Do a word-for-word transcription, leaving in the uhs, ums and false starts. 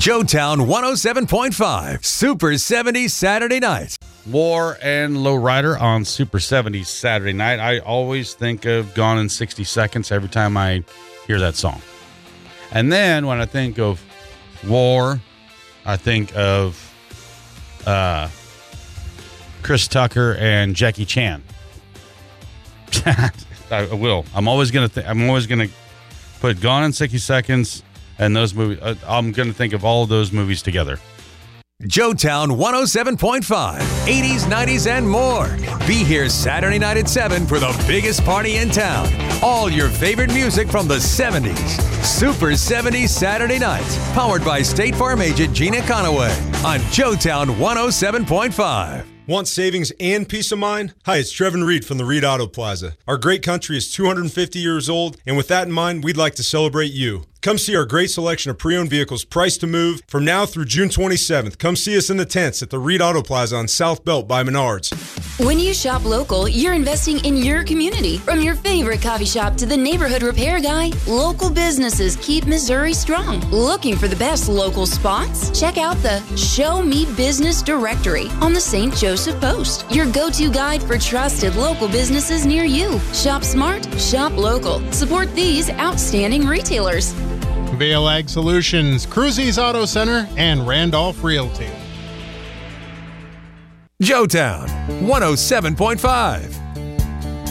Joetown one oh seven point five, Super seventies Saturday night. War and Lowrider on Super seventies Saturday night. I always think of Gone in sixty seconds every time I hear that song. And then when I think of War, I think of uh, Chris Tucker and Jackie Chan. I will. I'm always gonna. Th- I'm always gonna put Gone in sixty seconds and those movies. Uh, I'm gonna think of all of those movies together. Joetown one oh seven point five, eighties, nineties, and more. Be here Saturday night at seven for the biggest party in town. All your favorite music from the seventies. Super seventies Saturday nights. Powered by State Farm agent Gina Conaway on Joetown one oh seven point five. Want savings and peace of mind? Hi, it's Trevin Reed from the Reed Auto Plaza. Our great country is two hundred fifty years old, and with that in mind, we'd like to celebrate you. Come see our great selection of pre-owned vehicles priced to move from now through June twenty-seventh. Come see us in the tents at the Reed Auto Plaza on South Belt by Menards. When you shop local, you're investing in your community. From your favorite coffee shop to the neighborhood repair guy, local businesses keep Missouri strong. Looking for the best local spots? Check out the Show Me Business Directory on the Saint Joseph Post, your go-to guide for trusted local businesses near you. Shop smart, shop local. Support these outstanding retailers. Vail Ag Solutions, Cruzy's Auto Center, and Randolph Realty. Joetown one oh seven point five.